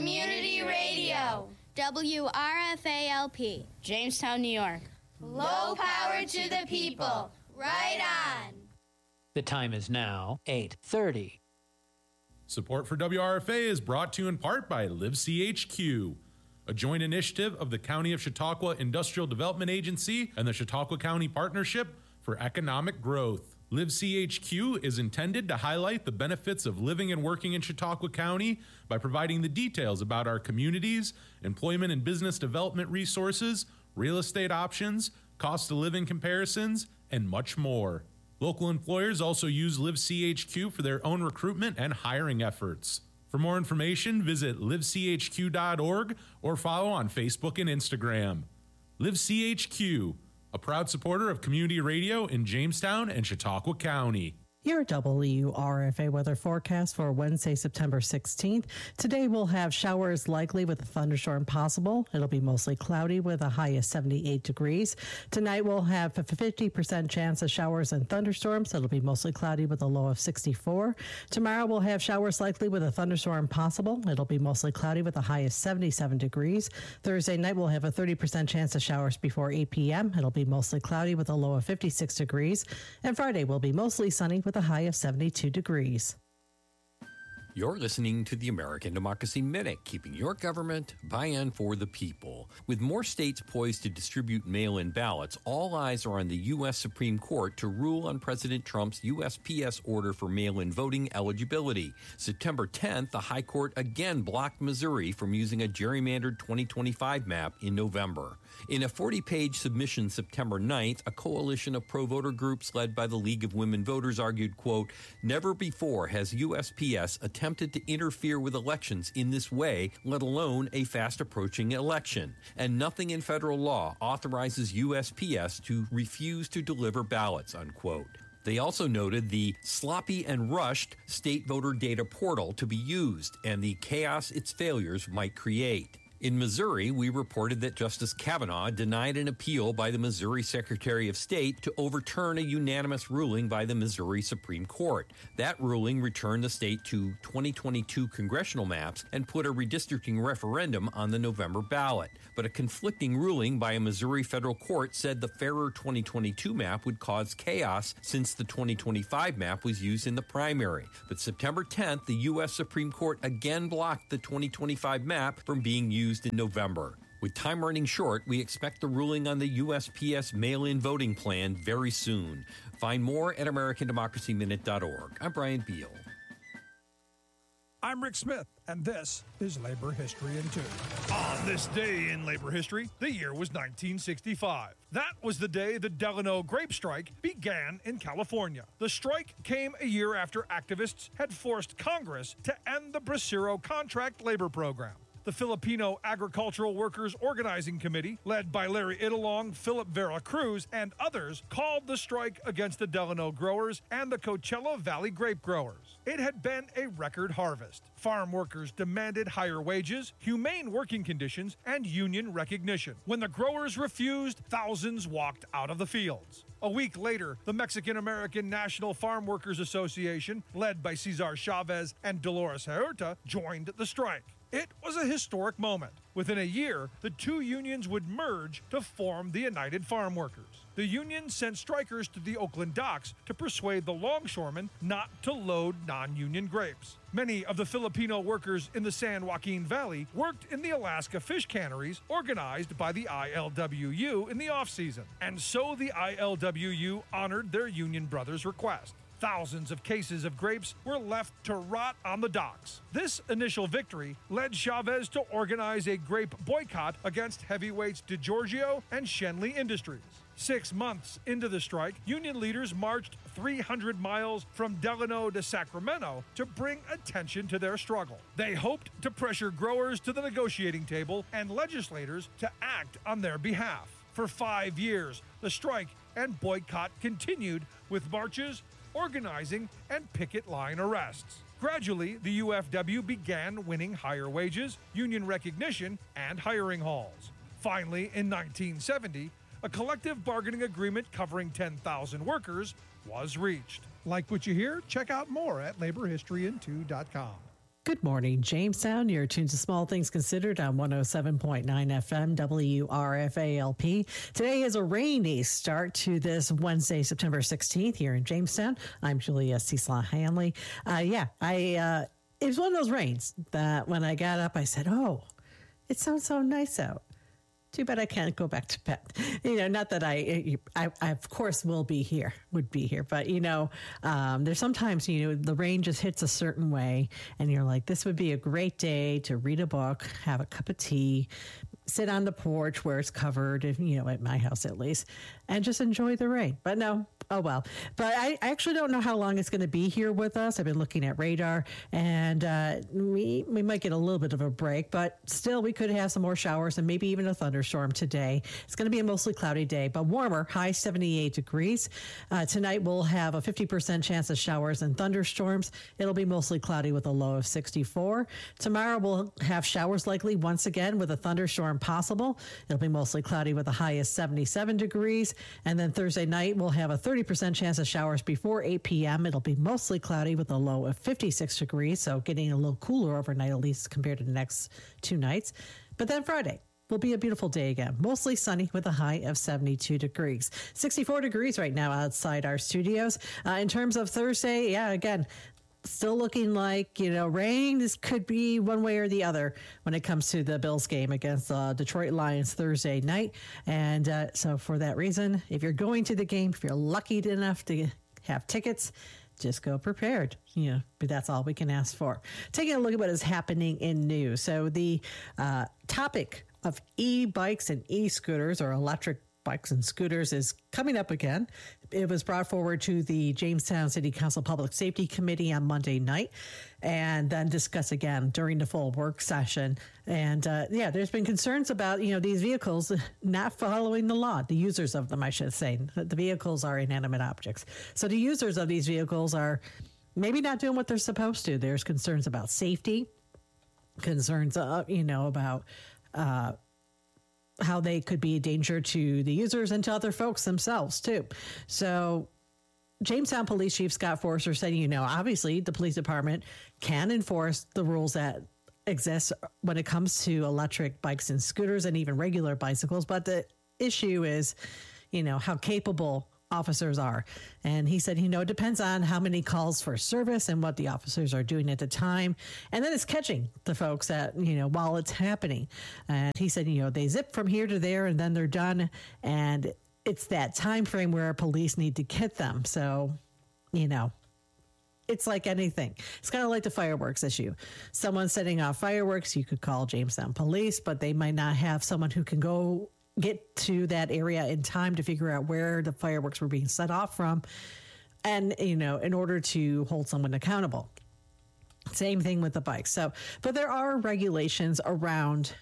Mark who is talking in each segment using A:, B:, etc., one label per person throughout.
A: Community Radio.
B: WRFALP, Jamestown, New York.
A: Low power to the people. Right on.
C: The time is now 8:30.
D: Support for WRFA is brought to you in part by LiveCHQ, a joint initiative of the County of Chautauqua Industrial Development Agency and the Chautauqua County Partnership for Economic Growth. LiveCHQ is intended to highlight the benefits of living and working in Chautauqua County by providing the details about our communities, employment and business development resources, real estate options, cost of living comparisons, and much more. Local employers also use LiveCHQ for their own recruitment and hiring efforts. For more information, visit livechq.org or follow on Facebook and Instagram. LiveCHQ, a proud supporter of community radio in Jamestown and Chautauqua County.
E: Your WRFA weather forecast for Wednesday, September 16th. Today we'll have showers likely with a thunderstorm possible. It'll be mostly cloudy with a high of 78 degrees. Tonight we'll have a 50% chance of showers and thunderstorms. It'll be mostly cloudy with a low of 64. Tomorrow we'll have showers likely with a thunderstorm possible. It'll be mostly cloudy with a high of 77 degrees. Thursday night we'll have a 30% chance of showers before 8 p.m. It'll be mostly cloudy with a low of 56 degrees. And Friday will be mostly sunny with a high of 72 degrees.
F: You're listening to the American Democracy Minute, keeping your government by and for the people. With more states poised to distribute mail-in ballots, all eyes are on the U.S. Supreme Court to rule on President Trump's USPS order for mail-in voting eligibility. September 10th, the High Court again blocked Missouri from using a gerrymandered 2025 map in November. In a 40-page submission September 9th, a coalition of pro-voter groups led by the League of Women Voters argued, quote, "Never before has USPS attempted to interfere with elections in this way, let alone a fast-approaching election. And nothing in federal law authorizes USPS to refuse to deliver ballots," unquote. They also noted the sloppy and rushed state voter data portal to be used and the chaos its failures might create. In Missouri, we reported that Justice Kavanaugh denied an appeal by the Missouri Secretary of State to overturn a unanimous ruling by the Missouri Supreme Court. That ruling returned the state to 2022 congressional maps and put a redistricting referendum on the November ballot. But a conflicting ruling by a Missouri federal court said the fairer 2022 map would cause chaos since the 2025 map was used in the primary. But September 10th, the U.S. Supreme Court again blocked the 2025 map from being used in November. With time running short, we expect the ruling on the USPS mail-in voting plan very soon. Find more at AmericanDemocracyMinute.org. I'm Brian Beal.
G: I'm Rick Smith, and this is Labor History in 2. On this day in labor history, the year was 1965. That was the day the Delano grape strike began in California. The strike came a year after activists had forced Congress to end the Bracero contract labor program. The Filipino Agricultural Workers Organizing Committee, led by Larry Italong, Philip Vera Cruz, and others, called the strike against the Delano growers and the Coachella Valley grape growers. It had been a record harvest. Farm workers demanded higher wages, humane working conditions, and union recognition. When the growers refused, thousands walked out of the fields. A week later, the Mexican-American National Farm Workers Association, led by Cesar Chavez and Dolores Huerta, joined the strike. It was a historic moment. Within a year, the two unions would merge to form the United Farm Workers. The union sent strikers to the Oakland docks to persuade the longshoremen not to load non-union grapes. Many of the Filipino workers in the San Joaquin Valley worked in the Alaska fish canneries organized by the ILWU in the off-season. And so the ILWU honored their union brothers' request. Thousands of cases of grapes were left to rot on the docks. This initial victory led Chavez to organize a grape boycott against heavyweights DeGiorgio and Shenley Industries. 6 months into the strike, union leaders marched 300 miles from Delano to Sacramento to bring attention to their struggle. They hoped to pressure growers to the negotiating table and legislators to act on their behalf. For 5 years, the strike and boycott continued with marches, organizing, and picket line arrests. Gradually, the UFW began winning higher wages, union recognition, and hiring halls. Finally, in 1970, a collective bargaining agreement covering 10,000 workers was reached.
H: Like what you hear? Check out more at laborhistoryin2.com.
E: Good morning, Jamestown. You're tuned to Small Things Considered on 107.9 FM WRFALP. Today is a rainy start to this Wednesday, September 16th here in Jamestown. I'm Julia Cecil Hanley. It was one of those rains that when I got up, I said, oh, it sounds so nice out. Too bad I can't go back to bed. Not that I of course would be here, but there's sometimes, the rain just hits a certain way and you're like, this would be a great day to read a book, have a cup of tea, sit on the porch where it's covered, at my house at least, and just enjoy the rain. But no, oh well. But I actually don't know how long it's going to be here with us. I've been looking at radar, and we might get a little bit of a break, but still we could have some more showers and maybe even a thunderstorm today. It's going to be a mostly cloudy day, but warmer, high 78 degrees. Tonight we'll have a 50% chance of showers and thunderstorms. It'll be mostly cloudy with a low of 64. Tomorrow we'll have showers likely once again with a thunderstorm possible. It'll be mostly cloudy with a high of 77 degrees. And then Thursday night, we'll have a 30% chance of showers before 8 p.m. It'll be mostly cloudy with a low of 56 degrees. So getting a little cooler overnight, at least compared to the next two nights. But then Friday will be a beautiful day again. Mostly sunny with a high of 72 degrees. 64 degrees right now outside our studios. In terms of Thursday, again, still looking like, rain. This could be one way or the other when it comes to the Bills game against Detroit Lions Thursday night. And so for that reason, if you're going to the game, if you're lucky enough to have tickets, just go prepared. But that's all we can ask for. Taking a look at what is happening in news. So the topic of e-bikes and e-scooters, or electric bikes and scooters, is coming up again. It was brought forward to the Jamestown City Council Public Safety Committee on Monday night and then discussed again during the full work session. And there's been concerns about, these vehicles not following the law, the users of them, I should say. The vehicles are inanimate objects. So the users of these vehicles are maybe not doing what they're supposed to. There's concerns about safety, concerns, about how they could be a danger to the users and to other folks themselves too. So Jamestown Police Chief Scott Forster said, obviously the police department can enforce the rules that exist when it comes to electric bikes and scooters and even regular bicycles. But the issue is, how capable officers are. And he said, it depends on how many calls for service and what the officers are doing at the time. And then it's catching the folks that, while it's happening. And he said, they zip from here to there and then they're done. And it's that time frame where police need to get them. So, it's like anything. It's kind of like the fireworks issue. Someone setting off fireworks, you could call Jamestown Police, but they might not have someone who can go get to that area in time to figure out where the fireworks were being set off from. And, in order to hold someone accountable. Same thing with the bikes. So, but there are regulations around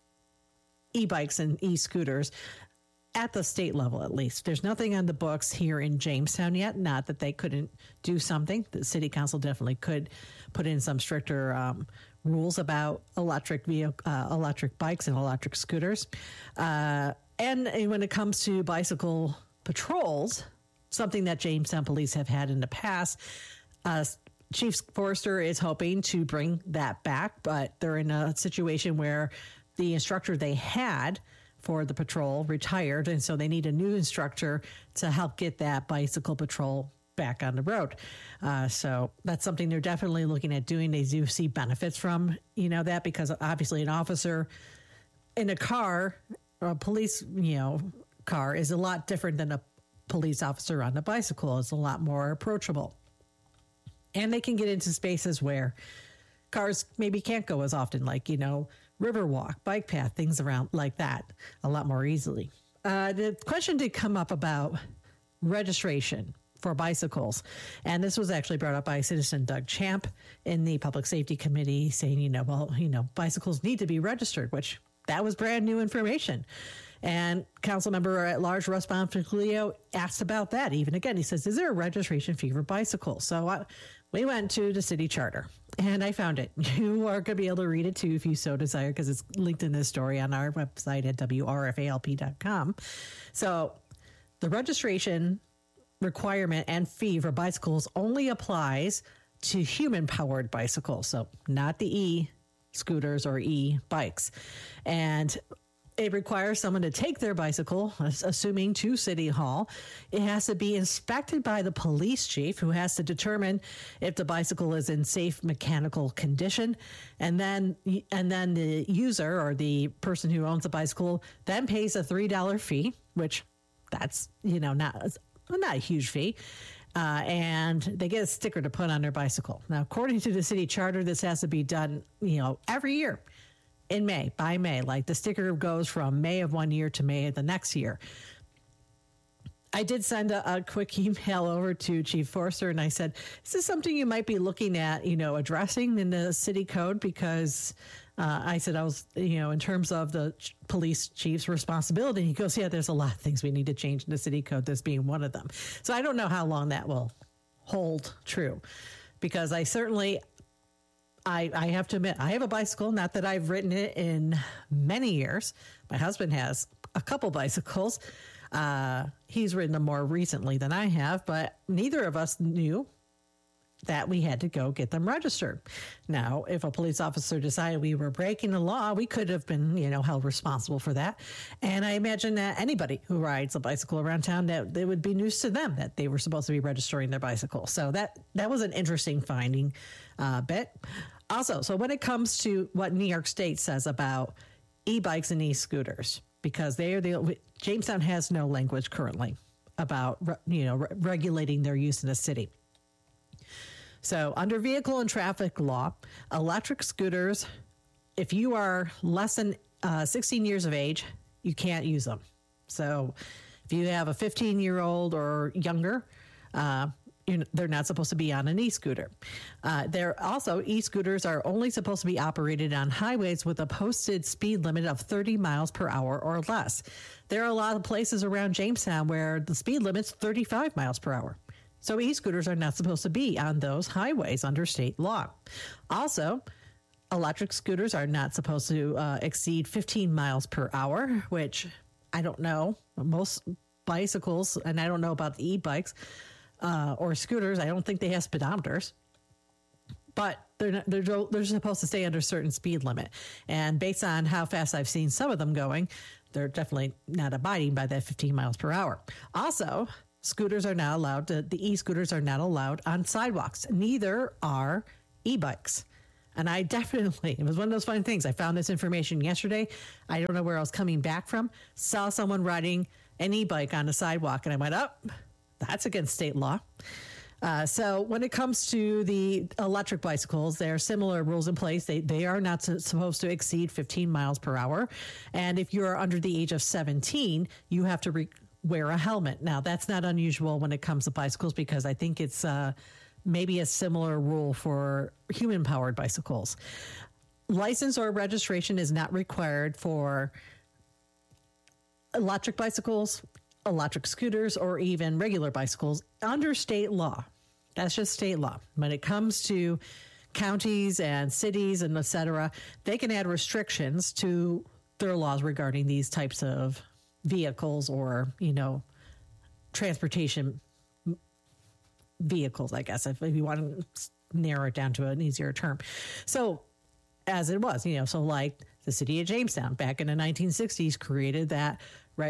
E: e-bikes and e-scooters at the state level, at least. There's nothing on the books here in Jamestown yet. Not that they couldn't do something. The city council definitely could put in some stricter rules about electric bikes and electric scooters. And when it comes to bicycle patrols, something that Jamestown Police have had in the past, Chief Forster is hoping to bring that back, but they're in a situation where the instructor they had for the patrol retired, and so they need a new instructor to help get that bicycle patrol back on the road. So that's something they're definitely looking at doing. They do see benefits from, that, because obviously an officer in a car, or a police, car, is a lot different than a police officer on a bicycle. It's a lot more approachable. And they can get into spaces where cars maybe can't go as often, like, Riverwalk, bike path, things around like that, a lot more easily. The question did come up about registration for bicycles. And this was actually brought up by citizen Doug Champ in the Public Safety Committee, saying, bicycles need to be registered, which that was brand new information. And council member at large Russ Bonfiglio asked about that. Even again, he says, is there a registration fee for bicycles? So we went to the city charter and I found it. You are going to be able to read it too if you so desire, because it's linked in this story on our website at WRFALP.com. So the registration requirement and fee for bicycles only applies to human-powered bicycles, so not the e-scooters or e-bikes. And it requires someone to take their bicycle, assuming to City Hall. It has to be inspected by the police chief, who has to determine if the bicycle is in safe mechanical condition. And then the user, or the person who owns the bicycle, then pays a $3 fee, which that's, not a huge fee. And they get a sticker to put on their bicycle. Now, according to the city charter, this has to be done, every year. In by May, like the sticker goes from May of one year to May of the next year. I did send a quick email over to Chief Forster, and I said, is this something you might be looking at, addressing in the city code? Because I said, I was, in terms of the police chief's responsibility. He goes, yeah, there's a lot of things we need to change in the city code, this being one of them. So I don't know how long that will hold true, because I certainly... I have to admit, I have a bicycle, not that I've ridden it in many years. My husband has a couple bicycles. He's ridden them more recently than I have, but neither of us knew that we had to go get them registered. Now, if a police officer decided we were breaking the law, we could have been, held responsible for that. And I imagine that anybody who rides a bicycle around town, that it would be news to them that they were supposed to be registering their bicycle. So that was an interesting finding bit. Also, so when it comes to what New York State says about e-bikes and e-scooters, because Jamestown has no language currently about, regulating their use in the city. So under vehicle and traffic law, electric scooters, if you are less than 16 years of age, you can't use them. So if you have a 15-year-old or younger, they're not supposed to be on an e-scooter. E-scooters are only supposed to be operated on highways with a posted speed limit of 30 miles per hour or less. There are a lot of places around Jamestown where the speed limit's 35 miles per hour. So e-scooters are not supposed to be on those highways under state law. Also, electric scooters are not supposed to exceed 15 miles per hour, which I don't know. Most bicycles, and I don't know about the e-bikes or scooters, I don't think they have speedometers. But they're supposed to stay under a certain speed limit. And based on how fast I've seen some of them going, they're definitely not abiding by that 15 miles per hour. Also, scooters are not allowed the e-scooters are not allowed on sidewalks. Neither are e-bikes. And it was one of those fun things. I found this information yesterday. I don't know where I was coming back from. Saw someone riding an e-bike on the sidewalk, and I went, that's against state law. So when it comes to the electric bicycles, there are similar rules in place. They are not supposed to exceed 15 miles per hour. And if you're under the age of 17, you have to wear a helmet. Now, that's not unusual when it comes to bicycles, because I think it's maybe a similar rule for human-powered bicycles. License or registration is not required for electric bicycles, electric scooters, or even regular bicycles under state law. That's just state law. When it comes to counties and cities and et cetera, they can add restrictions to their laws regarding these types of vehicles or, transportation vehicles, I guess, if you want to narrow it down to an easier term. So as it was, so like the city of Jamestown back in the 1960s created that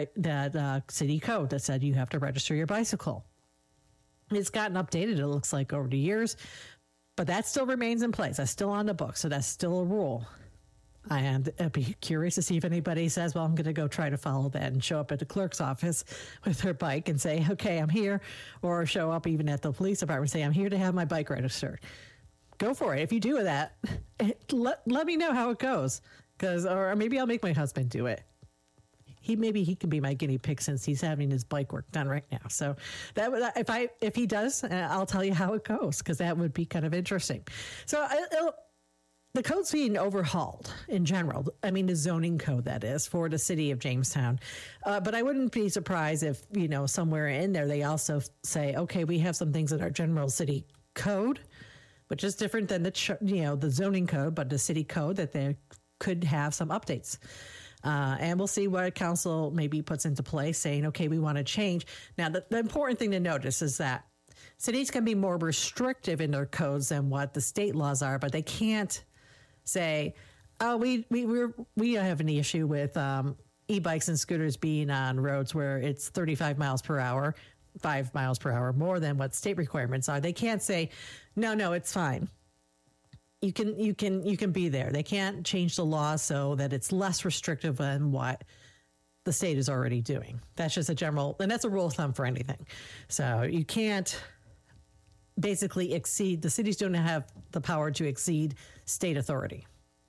E: city code that said you have to register your bicycle. It's gotten updated, it looks like, over the years, but that still remains in place. That's still on the book, so that's still a rule. And I'd be curious to see if anybody says, well, I'm going to go try to follow that and show up at the clerk's office with their bike and say, okay, I'm here, or show up even at the police department and say, I'm here to have my bike registered. Go for it. If you do that, let me know how it goes, or maybe I'll make my husband do it. Maybe he can be my guinea pig since he's having his bike work done right now. So if he does, I'll tell you how it goes, because that would be kind of interesting. So the code's being overhauled in general. I mean, the zoning code, that is, for the city of Jamestown. But I wouldn't be surprised if, somewhere in there they also say, okay, we have some things in our general city code, which is different than the zoning code, but the city code, that they could have some updates. And we'll see what council maybe puts into place, saying, okay, we want to change. Now, the important thing to notice is that cities can be more restrictive in their codes than what the state laws are, but they can't say, oh, we don't have any issue with e-bikes and scooters being on roads where it's 35 miles per hour, 5 miles per hour, more than what state requirements are. They can't say, no, it's fine. You can be there. They can't change the law so that it's less restrictive than what the state is already doing. That's just a general, and that's a rule of thumb for anything. So you can't basically exceed, the cities don't have the power to exceed state authority,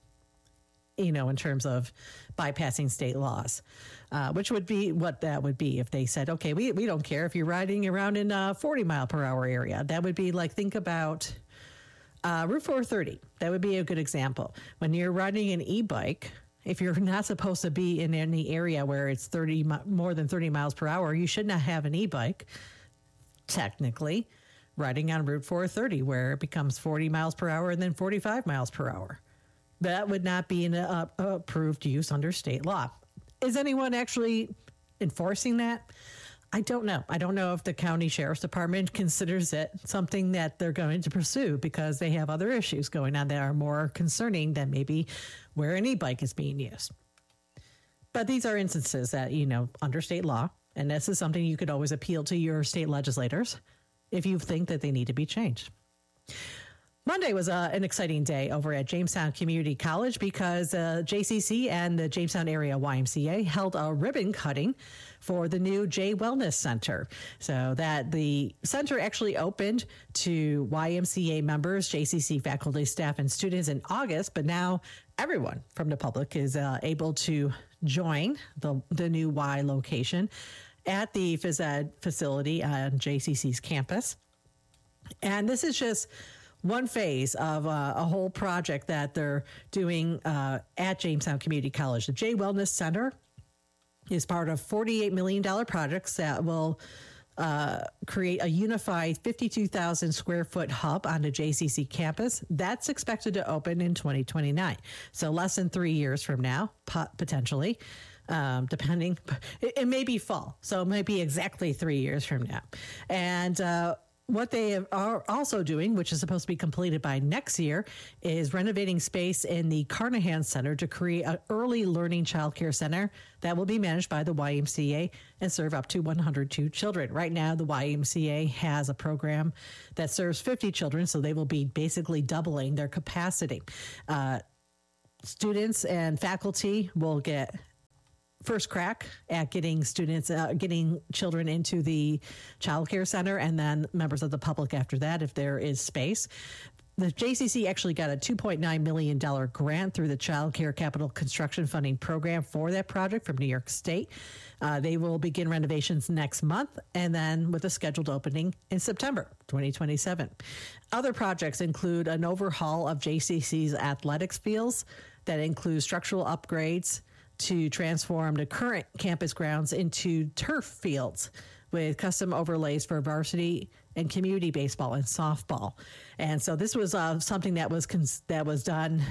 E: in terms of bypassing state laws, which would be what that would be if they said, okay, we don't care if you're riding around in a 40 mile per hour area. That would be like, think about Route 430. That would be a good example. When you're riding an e-bike, if you're not supposed to be in any area where it's more than 30 miles per hour, you should not have an e-bike, technically, riding on Route 430, where it becomes 40 miles per hour and then 45 miles per hour. That would not be an approved use under state law. Is anyone actually enforcing that? I don't know. I don't know if the county sheriff's department considers it something that they're going to pursue because they have other issues going on that are more concerning than maybe where an e-bike is being used. But these are instances that, under state law, and this is something you could always appeal to your state legislators if you think that they need to be changed. Monday was an exciting day over at Jamestown Community College because JCC and the Jamestown Area YMCA held a ribbon cutting for the new J Wellness Center. So that the center actually opened to YMCA members, JCC faculty, staff, and students in August, but now everyone from the public is able to join the new Y location at the phys ed facility on JCC's campus. And this is just one phase of a whole project that they're doing at Jamestown Community College. The J Wellness Center is part of $48 million projects that will create a unified 52,000 square foot hub on the JCC campus. That's expected to open in 2029. So less than 3 years from now, potentially. Depending, it may be fall. So it might be exactly 3 years from now. And what they are also doing, which is supposed to be completed by next year, is renovating space in the Carnahan Center to create an early learning childcare center that will be managed by the YMCA and serve up to 102 children. Right now, the YMCA has a program that serves 50 children, so they will be basically doubling their capacity. Students and faculty will get first crack at getting children into the child care center, and then members of the public after that, if there is space. The JCC actually got a $2.9 million grant through the Child Care Capital Construction Funding Program for that project from New York State. They will begin renovations next month, and then with a scheduled opening in September 2027. Other projects include an overhaul of JCC's athletics fields that include structural upgrades to transform the current campus grounds into turf fields with custom overlays for varsity and community baseball and softball. And so this was something that was done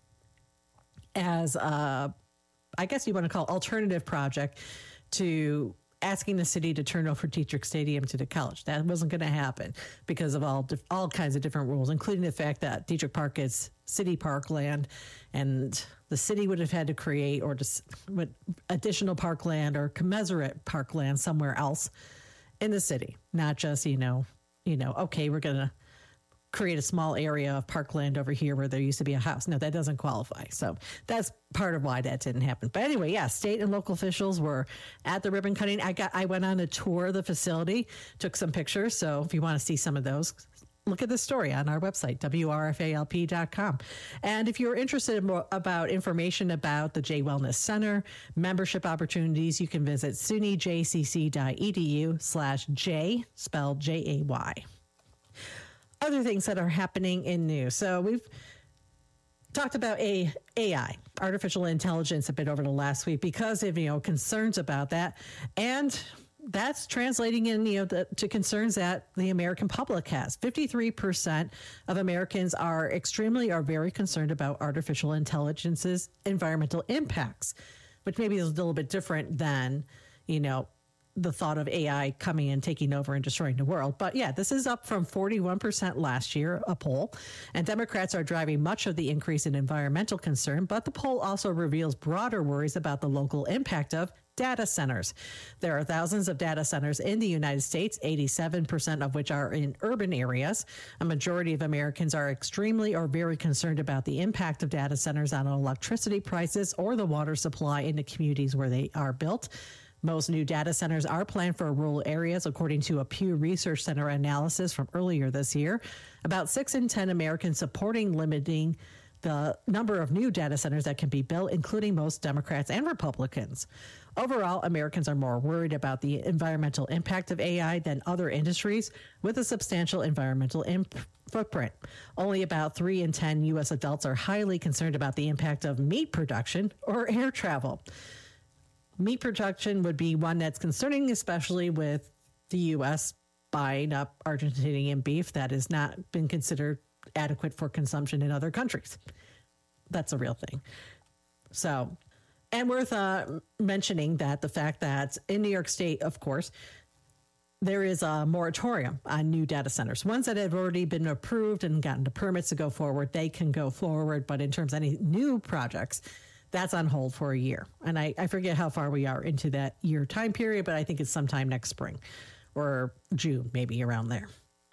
E: as I guess you want to call alternative project to asking the city to turn over Dietrich Stadium to the college. That wasn't going to happen because of all kinds of different rules, including the fact that Dietrich Park is city parkland, and the city would have had to create with additional parkland or commensurate parkland somewhere else in the city, not just, okay, we're going to create a small area of parkland over here where there used to be a house. No, that doesn't qualify. So that's part of why that didn't happen. But anyway, yeah, state and local officials were at the ribbon cutting. I went on a tour of the facility, took some pictures. So if you want to see some of those, look at the story on our website, WRFALP.com. And if you're interested about information about the J Wellness Center, membership opportunities, you can visit sunyjcc.edu/J, spelled Jay. Other things that are happening in news. So we've talked about AI, artificial intelligence, a bit over the last week because of, concerns about that. And that's translating in, to concerns that the American public has. 53% of Americans are very concerned about artificial intelligence's environmental impacts, which maybe is a little bit different than, the thought of AI coming and taking over and destroying the world. But yeah, this is up from 41% last year, a poll. And Democrats are driving much of the increase in environmental concern. But the poll also reveals broader worries about the local impact of data centers. There are thousands of data centers in the United States, 87% of which are in urban areas. A majority of Americans are extremely or very concerned about the impact of data centers on electricity prices or the water supply in the communities where they are built. Most new data centers are planned for rural areas, according to a Pew Research Center analysis from earlier this year. About 6 in 10 Americans supporting limiting the number of new data centers that can be built, including most Democrats and Republicans. Overall, Americans are more worried about the environmental impact of AI than other industries with a substantial environmental footprint. Only about 3 in 10 U.S. adults are highly concerned about the impact of meat production or air travel. Meat production would be one that's concerning, especially with the U.S. buying up Argentinian beef that has not been considered adequate for consumption in other countries. That's a real thing. So, and worth mentioning that the fact that in New York State, of course, there is a moratorium on new data centers. Ones that have already been approved and gotten the permits to go forward, they can go forward. But in terms of any new projects, that's on hold for a year. And I forget how far we are into that year time period, but I think it's sometime next spring or June, maybe around there.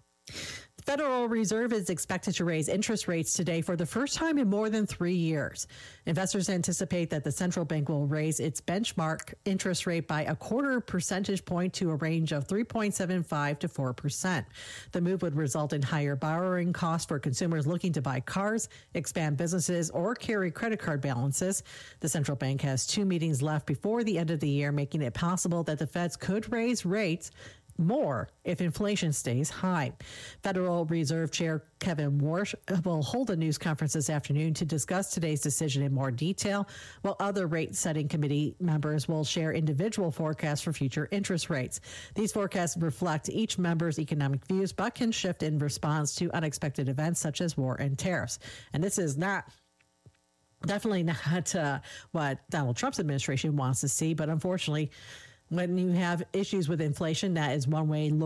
E: The Federal Reserve is expected to raise interest rates today for the first time in more than 3 years. Investors anticipate that the central bank will raise its benchmark interest rate by a 0.25 percentage point to a range of 3.75 to 4%. The move would result in higher borrowing costs for consumers looking to buy cars, expand businesses, or carry credit card balances. The central bank has 2 meetings left before the end of the year, making it possible that the Feds could raise rates more if inflation stays high. Federal Reserve Chair Kevin Warsh will hold a news conference this afternoon to discuss today's decision in more detail, while other rate-setting committee members will share individual forecasts for future interest rates. These forecasts reflect each member's economic views, but can shift in response to unexpected events such as war and tariffs. And this is definitely not what Donald Trump's administration wants to see, but unfortunately, when you have issues with inflation, that is one way,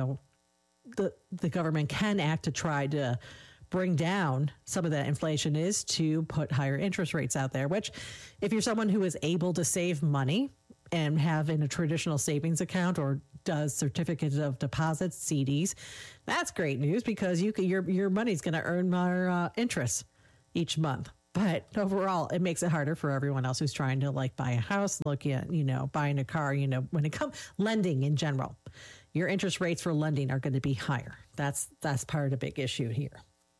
E: the government can act to try to bring down some of that inflation is to put higher interest rates out there, which if you're someone who is able to save money and have in a traditional savings account or does certificates of deposits, CDs, that's great news because your money's going to earn more interest each month. But overall, it makes it harder for everyone else who's trying to buy a house, look at, buying a car, when it comes lending in general, your interest rates for lending are going to be higher. That's part of the big issue here.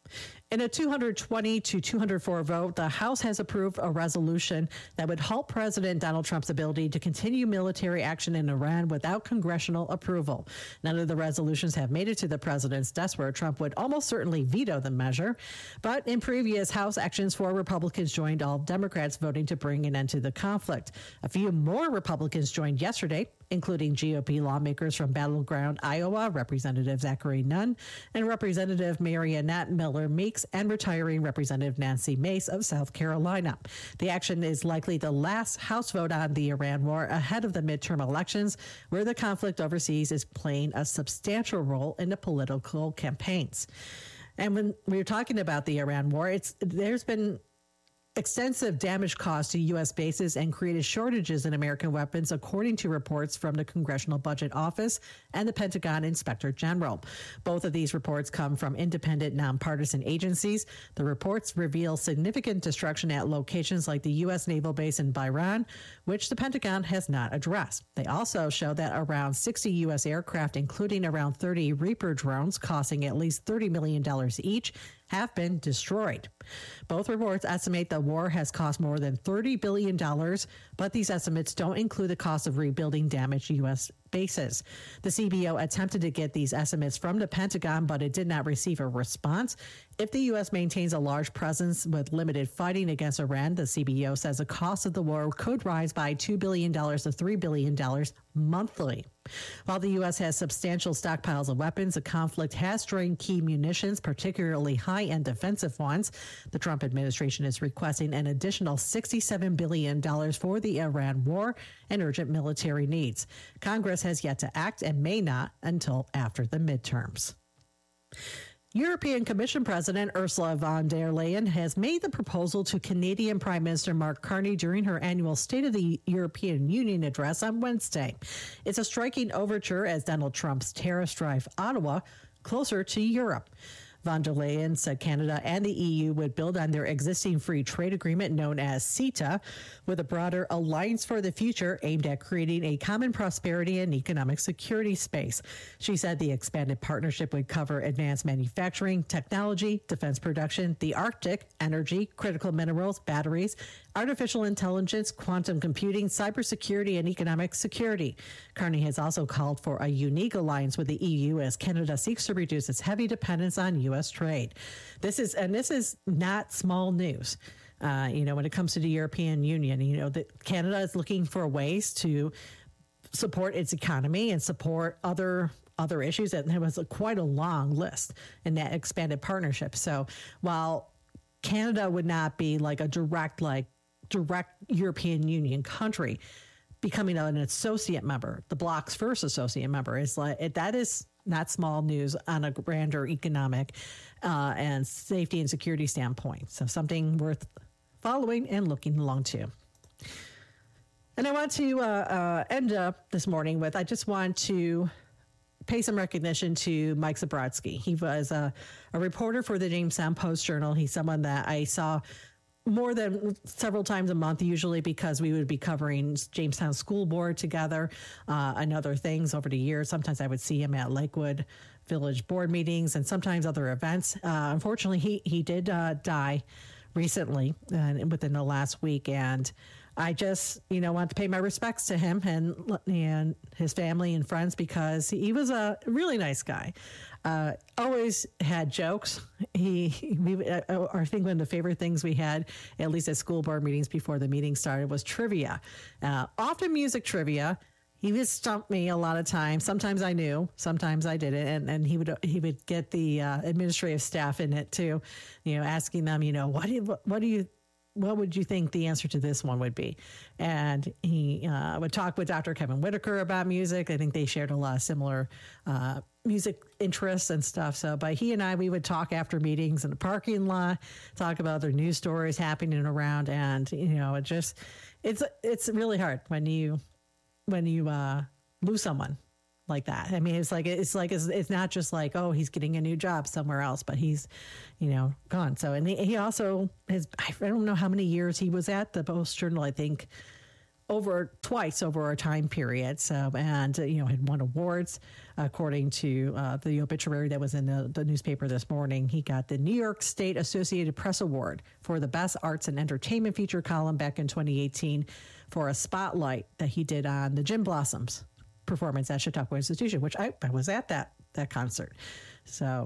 E: In a 220 to 204 vote, the House has approved a resolution that would halt President Donald Trump's ability to continue military action in Iran without congressional approval. None of the resolutions have made it to the president's desk, where Trump would almost certainly veto the measure. But in previous House actions, 4 Republicans joined all Democrats voting to bring an end to the conflict. A few more Republicans joined yesterday, including GOP lawmakers from battleground Iowa, Representative Zachary Nunn, and Representative Marionette Miller Meeks, and retiring Representative Nancy Mace of South Carolina. The action is likely the last House vote on the Iran war ahead of the midterm elections, where the conflict overseas is playing a substantial role in the political campaigns. And when we're talking about the Iran war, there's been extensive damage caused to U.S. bases and created shortages in American weapons, according to reports from the Congressional Budget Office and the Pentagon Inspector General. Both of these reports come from independent, nonpartisan agencies. The reports reveal significant destruction at locations like the U.S. Naval Base in Bahrain, which the Pentagon has not addressed. They also show that around 60 U.S. aircraft, including around 30 Reaper drones costing at least $30 million each, have been destroyed. Both reports estimate the war has cost more than $30 billion, but these estimates don't include the cost of rebuilding damaged U.S. bases. The CBO attempted to get these estimates from the Pentagon, but it did not receive a response. If the U.S. maintains a large presence with limited fighting against Iran, the CBO says the cost of the war could rise by $2 billion to $3 billion monthly. While the U.S. has substantial stockpiles of weapons, the conflict has drained key munitions, particularly high-end defensive ones. The Trump administration is requesting an additional $67 billion for the Iran war and urgent military needs. Congress has yet to act and may not until after the midterms. European Commission President Ursula von der Leyen has made the proposal to Canadian Prime Minister Mark Carney during her annual State of the European Union address on Wednesday. It's a striking overture as Donald Trump's tariffs drive Ottawa closer to Europe. Von der Leyen said Canada and the EU would build on their existing free trade agreement known as CETA with a broader alliance for the future aimed at creating a common prosperity and economic security space. She said the expanded partnership would cover advanced manufacturing, technology, defense production, the Arctic, energy, critical minerals, batteries, artificial intelligence, quantum computing, cybersecurity, and economic security. Carney has also called for a unique alliance with the EU as Canada seeks to reduce its heavy dependence on U.S. trade. This is not small news. When it comes to the European Union, that Canada is looking for ways to support its economy and support other issues. And there was quite a long list in that expanded partnership. So while Canada would not be like a direct European Union country, becoming an associate member, the bloc's first associate member, is that is not small news on a grander economic and safety and security standpoint. So something worth following and looking along to. And I want to end up this morning with, I just want to pay some recognition to Mike Zabrodsky. He was a reporter for the Jamestown Post-Journal. He's someone that I saw more than several times a month, usually because we would be covering Jamestown School Board together and other things over the years. Sometimes I would see him at Lakewood Village Board meetings and sometimes other events. Unfortunately, he did die recently within the last week, and I just, want to pay my respects to him and his family and friends because he was a really nice guy. Always had jokes. I think one of the favorite things we had, at least at school board meetings before the meeting started, was trivia. Often music trivia. He would stump me a lot of times. Sometimes I knew, sometimes I didn't, and he would get the administrative staff in it too, asking them, what would you think the answer to this one would be? And he would talk with Dr. Kevin Whitaker about music. I think they shared a lot of similar music interests and stuff. So, but he and we would talk after meetings in the parking lot, talk about other news stories happening around. And, it's really hard when you lose someone like that. I mean, it's not just like, oh, he's getting a new job somewhere else, but he's, gone. So, and he also I don't know how many years he was at the Post-Journal, I think twice over a time period. So, and, had won awards according to the obituary that was in the newspaper this morning. He got the New York State Associated Press Award for the Best Arts and Entertainment feature column back in 2018 for a spotlight that he did on the Gin Blossoms performance at Chautauqua Institution, which I was at that concert. So,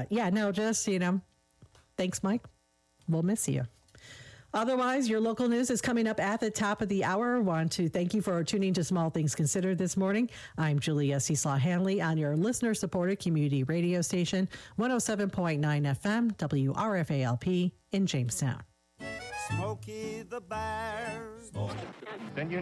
E: thanks, Mike. We'll miss you. Otherwise, your local news is coming up at the top of the hour. I want to thank you for tuning to Small Things Considered this morning. I'm Julia Cecil Hanley on your listener-supported community radio station, 107.9 FM, WRFALP in Jamestown.
B: Smokey the Bear. Then you